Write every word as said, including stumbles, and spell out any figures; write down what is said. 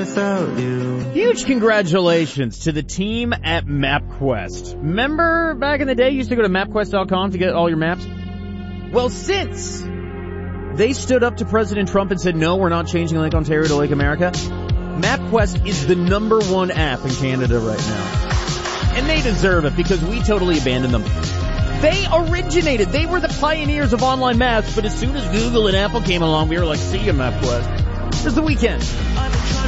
without you. Huge congratulations to the team at MapQuest. Remember back in the day you used to go to map quest dot com to get all your maps? Well, since they stood up to President Trump and said, no, we're not changing Lake Ontario to Lake America, MapQuest is the number one app in Canada right now. And they deserve it because we totally abandoned them. They originated. They were the pioneers of online maps, but as soon as Google and Apple came along, we were like, see you, MapQuest. This is The Weeknd.